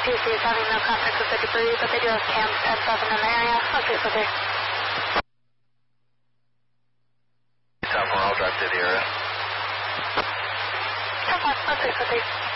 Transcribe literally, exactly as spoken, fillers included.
T C is having no contact with the debris, but they do have cams at seven in the area. Okay, so they... South one, I'll drive to the area. Come on, okay, so they...